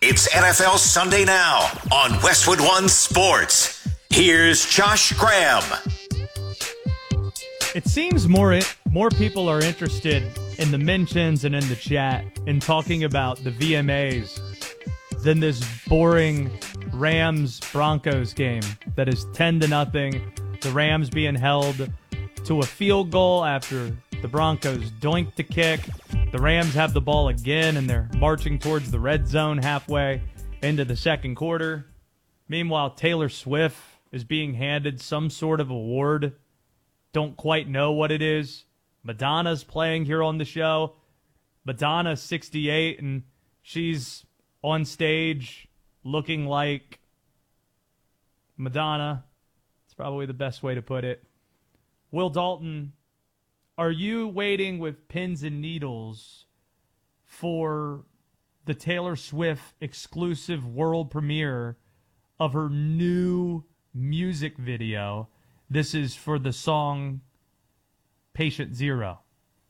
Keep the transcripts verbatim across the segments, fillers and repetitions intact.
It's N F L Sunday Now on Westwood One Sports. Here's Josh Graham. It seems more more people are interested in the mentions and in the chat in talking about the V M As than this boring Rams-Broncos game that is ten to nothing. The Rams being held to a field goal after the Broncos doinked the kick. The Rams have the ball again, and they're marching towards the red zone halfway into the second quarter. Meanwhile, Taylor Swift is being handed some sort of award. Don't quite know what it is. Madonna's playing here on the show. Madonna's sixty-eight, and she's on stage looking like Madonna. It's probably the best way to put it. Will Dalton, are you waiting with pins and needles for the Taylor Swift exclusive world premiere of her new music video? This is for the song Patient Zero.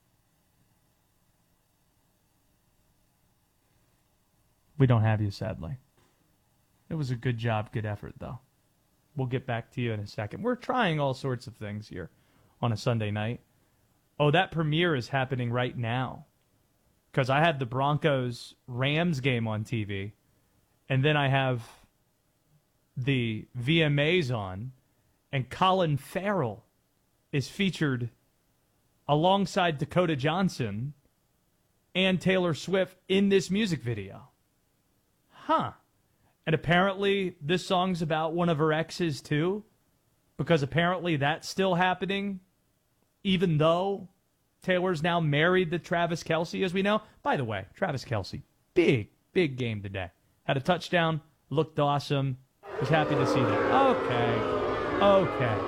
We don't have you, sadly. It was a good job, good effort, though. We'll get back to you in a second. We're trying all sorts of things here on a Sunday night. Oh, that premiere is happening right now. Because I had the Broncos-Rams game on T V, and then I have the V M As on, and Colin Farrell is featured alongside Dakota Johnson and Taylor Swift in this music video. Huh. And apparently this song's about one of her exes too, because apparently that's still happening, even though Taylor's now married to Travis Kelce, as we know. By the way, Travis Kelce, big, big game today. Had a touchdown, looked awesome. Was happy to see that. Okay. Okay.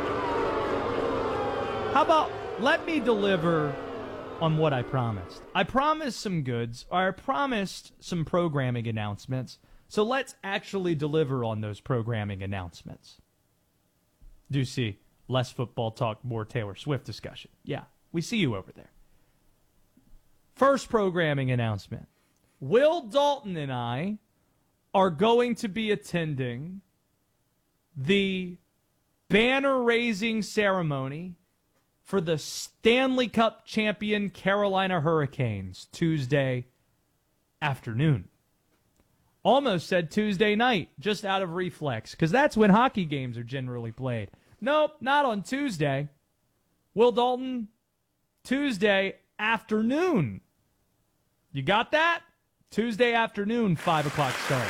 How about let me deliver on what I promised. I promised some goods, or I promised some programming announcements. So let's actually deliver on those programming announcements. Do you see less football talk, more Taylor Swift discussion? Yeah, we see you over there. First programming announcement. Will Dalton and I are going to be attending the banner-raising ceremony for the Stanley Cup champion Carolina Hurricanes Tuesday afternoon. Almost said Tuesday night, just out of reflex, because that's when hockey games are generally played. Nope, not on Tuesday. Will Dalton, Tuesday afternoon. You got that? Tuesday afternoon, five o'clock start.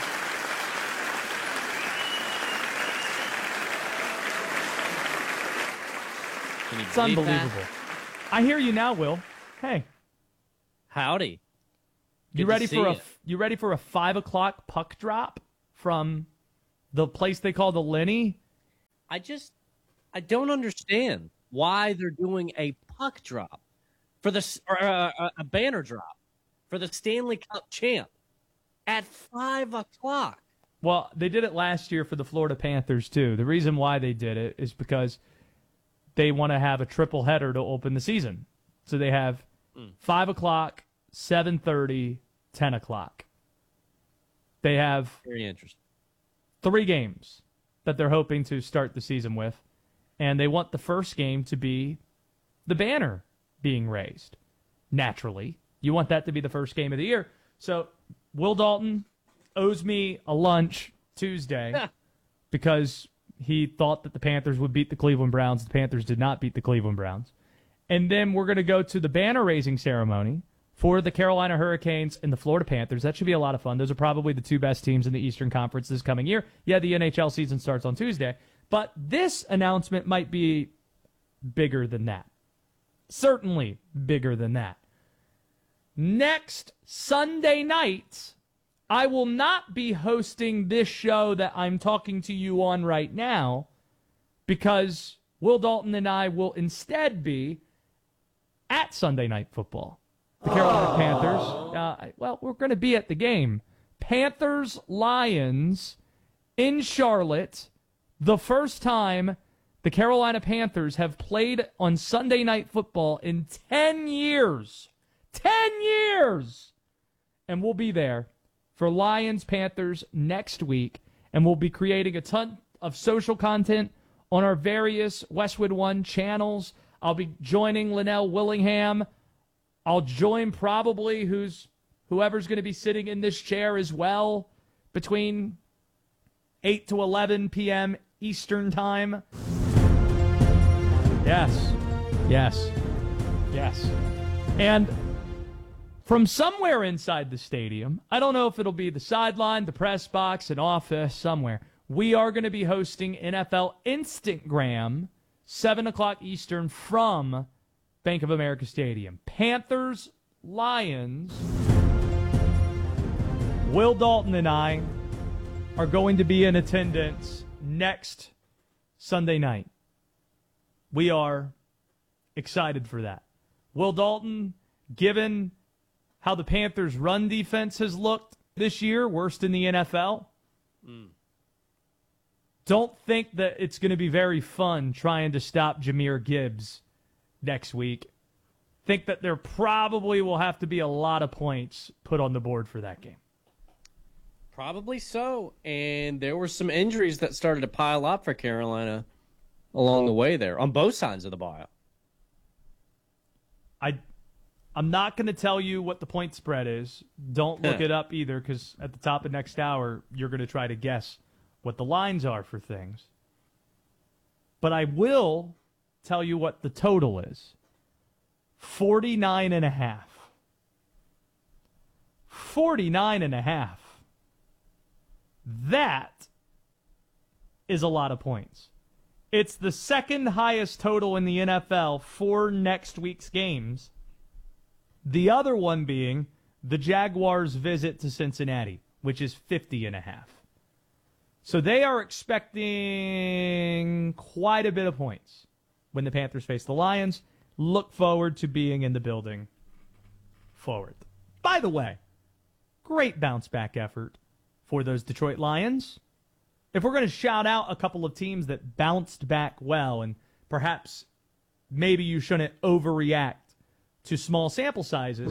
It's unbelievable. That? I hear you now, Will. Hey. Howdy. Good you ready for a it. you ready for a five o'clock puck drop from the place they call the Lenny? I just I don't understand why they're doing a puck drop for the or a, a banner drop for the Stanley Cup champ at five o'clock. Well, they did it last year for the Florida Panthers too. The reason why they did it is because they want to have a triple header to open the season. So they have mm. five o'clock, seven thirty, ten o'clock. They have very interesting three games that they're hoping to start the season with, and they want the first game to be the banner being raised. Naturally, you want that to be the first game of the year. So Will Dalton owes me a lunch Tuesday because he thought that the Panthers would beat the Cleveland Browns. The Panthers did not beat the Cleveland Browns. And then we're going to go to the banner-raising ceremony for the Carolina Hurricanes and the Florida Panthers. That should be a lot of fun. Those are probably the two best teams in the Eastern Conference this coming year. Yeah, the N H L season starts on Tuesday. But this announcement might be bigger than that. Certainly bigger than that. Next Sunday night, I will not be hosting this show that I'm talking to you on right now because Will Dalton and I will instead be at Sunday Night Football. The Carolina oh. Panthers. Uh, well, we're going to be at the game. Panthers-Lions in Charlotte. The first time the Carolina Panthers have played on Sunday Night Football in ten years. ten years! And we'll be there for Lions Panthers next week, and we'll be creating a ton of social content on our various Westwood One channels. I'll be joining Linnell Willingham. I'll join probably who's whoever's going to be sitting in this chair as well between eight to eleven p.m. Eastern Time. Yes. Yes. Yes. And from somewhere inside the stadium, I don't know if it'll be the sideline, the press box, an office, somewhere, we are going to be hosting N F L Instagram, seven o'clock Eastern from Bank of America Stadium. Panthers, Lions. Will Dalton and I are going to be in attendance next Sunday night. We are excited for that. Will Dalton, given how the Panthers' run defense has looked this year, worst in the N F L, mm. don't think that it's going to be very fun trying to stop Jahmyr Gibbs next week. Think that there probably will have to be a lot of points put on the board for that game. Probably so. And there were some injuries that started to pile up for Carolina along the way there on both sides of the ball. I, I'm not going to tell you what the point spread is. Don't look it up either, because at the top of next hour, you're going to try to guess what the lines are for things. But I will tell you what the total is. forty-nine and a half. forty-nine and a half. That is a lot of points. It's the second highest total in the N F L for next week's games. The other one being the Jaguars' visit to Cincinnati, which is fifty and a half. So they are expecting quite a bit of points when the Panthers face the Lions. Look forward to being in the building forward. By the way, great bounce back effort for those Detroit Lions. If we're going to shout out a couple of teams that bounced back well, and perhaps maybe you shouldn't overreact to small sample sizes,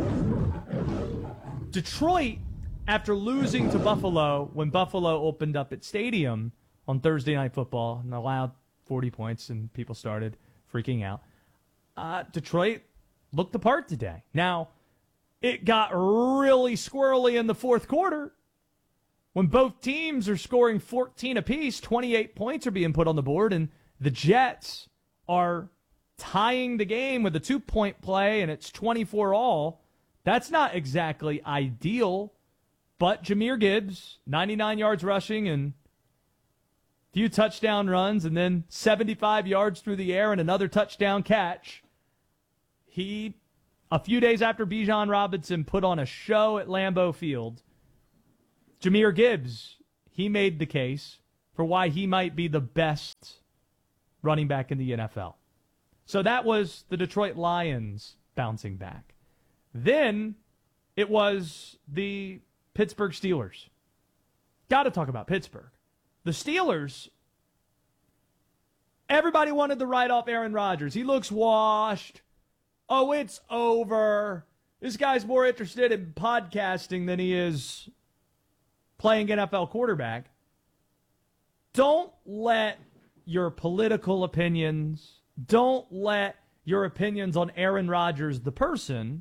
Detroit, after losing to Buffalo when Buffalo opened up its stadium on Thursday Night Football and allowed forty points and people started freaking out, uh, Detroit looked the part today. Now, it got really squirrely in the fourth quarter when both teams are scoring fourteen apiece. twenty-eight points are being put on the board, and the Jets are tying the game with a two-point play, and it's twenty-four all. That's not exactly ideal, but Jahmyr Gibbs, ninety-nine yards rushing and a few touchdown runs, and then seventy-five yards through the air and another touchdown catch. He, a few days after Bijan Robinson put on a show at Lambeau Field, Jahmyr Gibbs, he made the case for why he might be the best running back in the N F L. So that was the Detroit Lions bouncing back. Then it was the Pittsburgh Steelers. Got to talk about Pittsburgh. The Steelers, everybody wanted to write off Aaron Rodgers. He looks washed. Oh, it's over. This guy's more interested in podcasting than he is playing N F L quarterback. Don't let your political opinions, don't let your opinions on Aaron Rodgers, the person,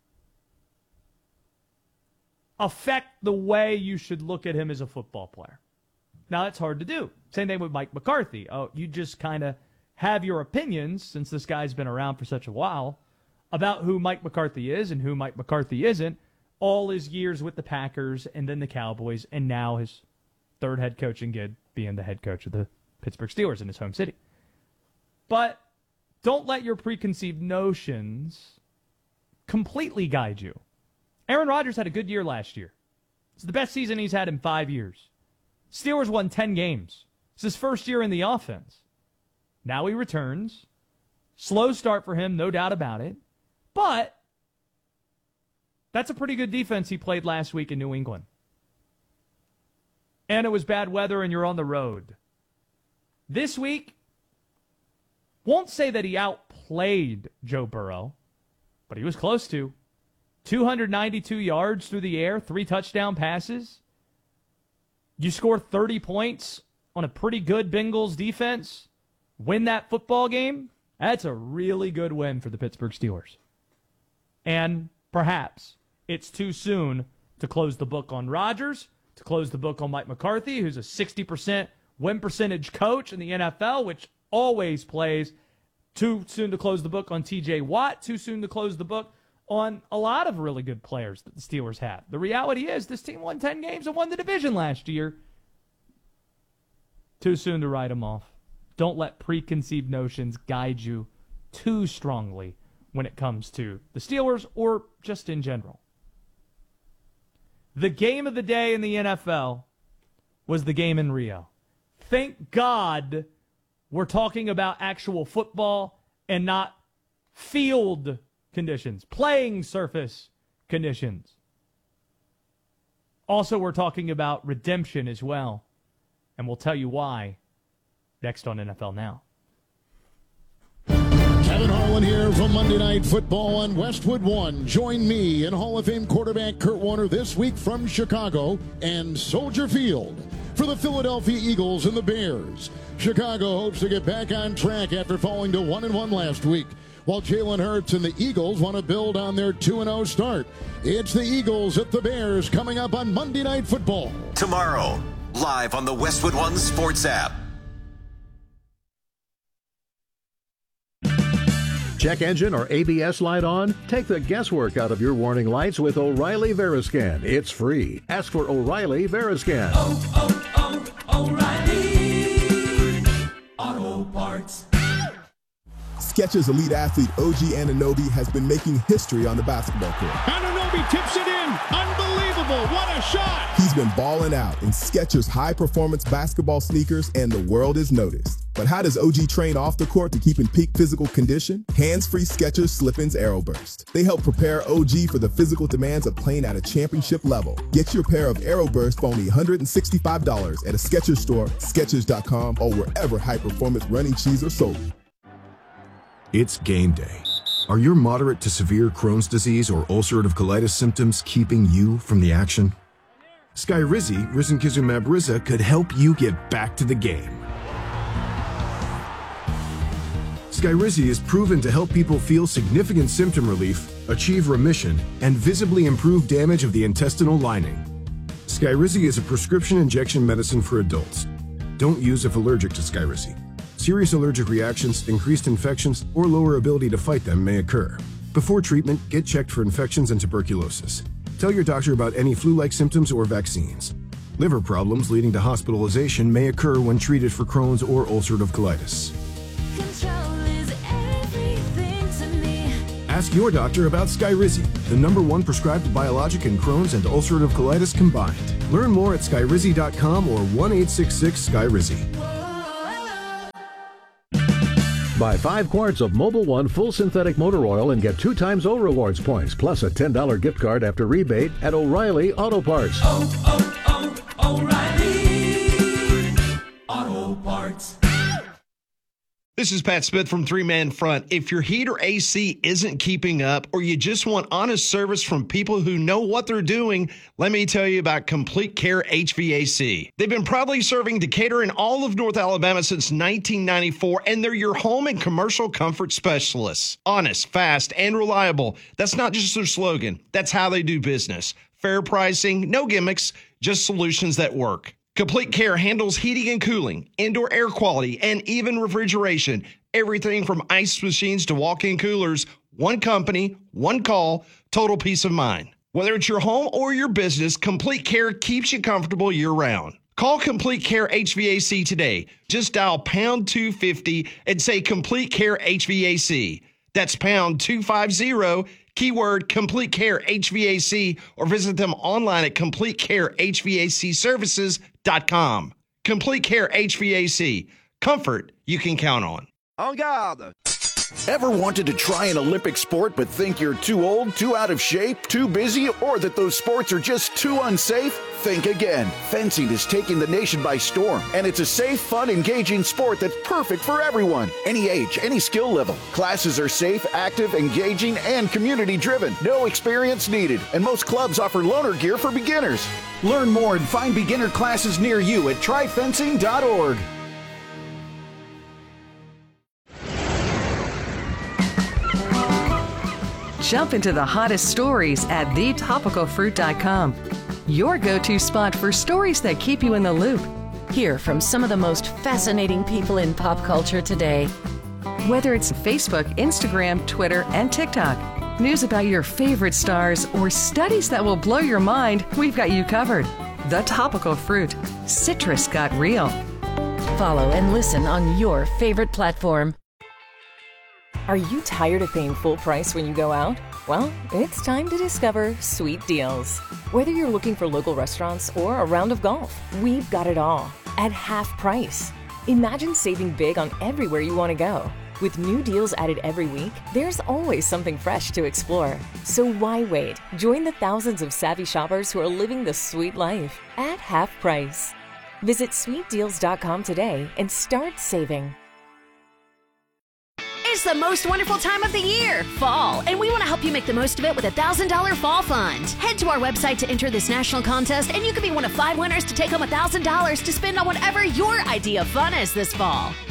affect the way you should look at him as a football player. Now, that's hard to do. Same thing with Mike McCarthy. Oh, you just kind of have your opinions, since this guy's been around for such a while, about who Mike McCarthy is and who Mike McCarthy isn't, all his years with the Packers and then the Cowboys, and now his third head coaching gig being the head coach of the Pittsburgh Steelers in his home city. But don't let your preconceived notions completely guide you. Aaron Rodgers had a good year last year. It's the best season he's had in five years. Steelers won ten games. It's his first year in the offense. Now he returns. Slow start for him, no doubt about it. But that's a pretty good defense he played last week in New England. And it was bad weather and you're on the road. This week, won't say that he outplayed Joe Burrow, but he was close to. two hundred ninety-two yards through the air, three touchdown passes. You score thirty points on a pretty good Bengals defense. Win that football game. That's a really good win for the Pittsburgh Steelers. And perhaps it's too soon to close the book on Rodgers, to close the book on Mike McCarthy, who's a sixty percent win percentage coach in the N F L, which always plays. Too soon to close the book on T J Watt. Too soon to close the book on a lot of really good players that the Steelers have. The reality is this team won ten games and won the division last year. Too soon to write them off. Don't let preconceived notions guide you too strongly when it comes to the Steelers or just in general. The game of the day in the N F L was the game in Rio. Thank God we're talking about actual football and not field conditions, playing surface conditions. Also, we're talking about redemption as well, and we'll tell you why next on N F L Now. Kevin Harlan here from Monday Night Football on Westwood One. Join me and Hall of Fame quarterback Kurt Warner this week from Chicago and Soldier Field for the Philadelphia Eagles and the Bears. Chicago hopes to get back on track after falling to one and one last week, while Jalen Hurts and the Eagles want to build on their two and oh start. It's the Eagles at the Bears coming up on Monday Night Football. Tomorrow, live on the Westwood One Sports app. Check engine or A B S light on? Take the guesswork out of your warning lights with O'Reilly Veriscan. It's free. Ask for O'Reilly Veriscan. Oh, oh, oh, O'Reilly Auto Parts. Skechers elite athlete O G Anunoby has been making history on the basketball court. Anunoby tips it in. Unbelievable. What a shot. He's been balling out in Skechers high-performance basketball sneakers, and the world is noticed. But how does O G train off the court to keep in peak physical condition? Hands-free Skechers Slip-ins Aeroburst. They help prepare O G for the physical demands of playing at a championship level. Get your pair of Aeroburst for only one hundred sixty-five dollars at a Skechers store, Skechers dot com, or wherever high-performance running shoes are sold. It's game day. Are your moderate to severe Crohn's disease or ulcerative colitis symptoms keeping you from the action? Skyrizi, risankizumab Riza, could help you get back to the game. Skyrizi is proven to help people feel significant symptom relief, achieve remission, and visibly improve damage of the intestinal lining. Skyrizi is a prescription injection medicine for adults. Don't use if allergic to Skyrizi. Serious allergic reactions, increased infections, or lower ability to fight them may occur. Before treatment, get checked for infections and tuberculosis. Tell your doctor about any flu-like symptoms or vaccines. Liver problems leading to hospitalization may occur when treated for Crohn's or ulcerative colitis. Control is everything to me. Ask your doctor about Skyrizi, the number one prescribed biologic in Crohn's and ulcerative colitis combined. Learn more at skyrizi dot com or one eight six six Skyrizi. Buy five quarts of Mobil One full synthetic motor oil and get two times O Rewards points, plus a ten dollars gift card after rebate at O'Reilly Auto Parts. Oh, oh, oh, O'Reilly Auto Parts. This is Pat Smith from Three Man Front. If your heat or A C isn't keeping up, or you just want honest service from people who know what they're doing, let me tell you about Complete Care H V A C. They've been proudly serving Decatur and all of North Alabama since nineteen ninety-four, and they're your home and commercial comfort specialists. Honest, fast, and reliable. That's not just their slogan. That's how they do business. Fair pricing, no gimmicks, just solutions that work. Complete Care handles heating and cooling, indoor air quality, and even refrigeration. Everything from ice machines to walk-in coolers. One company, one call, total peace of mind. Whether it's your home or your business, Complete Care keeps you comfortable year-round. Call Complete Care H V A C today. Just dial pound two fifty and say Complete Care H V A C. That's pound two fifty, keyword Complete Care H V A C, or visit them online at complete care h v a c services dot com. Complete Care H V A C. Comfort you can count on. En garde! Ever wanted to try an Olympic sport but think you're too old, too out of shape, too busy, or that those sports are just too unsafe? Think again. Fencing is taking the nation by storm, and it's a safe, fun, engaging sport that's perfect for everyone. Any age, any skill level. Classes are safe, active, engaging, and community-driven. No experience needed, and most clubs offer loaner gear for beginners. Learn more and find beginner classes near you at try fencing dot org. Jump into the hottest stories at the topical fruit dot com. Your go-to spot for stories that keep you in the loop. Hear from some of the most fascinating people in pop culture today. Whether it's Facebook, Instagram, Twitter, and TikTok, news about your favorite stars, or studies that will blow your mind, we've got you covered. The Topical Fruit. Citrus got real. Follow and listen on your favorite platform. Are you tired of paying full price when you go out? Well, it's time to discover Sweet Deals. Whether you're looking for local restaurants or a round of golf, we've got it all at half price. Imagine saving big on everywhere you want to go. With new deals added every week, there's always something fresh to explore. So why wait? Join the thousands of savvy shoppers who are living the sweet life at half price. Visit sweet deals dot com today and start saving. It's the most wonderful time of the year, fall, and we want to help you make the most of it with a one thousand dollars Fall Fund. Head to our website to enter this national contest, and you could be one of five winners to take home one thousand dollars to spend on whatever your idea of fun is this fall.